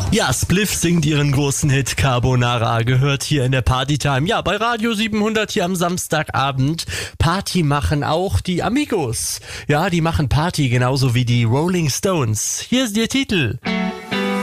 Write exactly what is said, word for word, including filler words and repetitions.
Ja, Spliff singt ihren großen Hit Carbonara, gehört hier in der Partytime. Ja, bei Radio siebenhundert hier am Samstagabend. Party machen auch die Amigos. Ja, die machen Party genauso wie die Rolling Stones. Hier ist ihr Titel.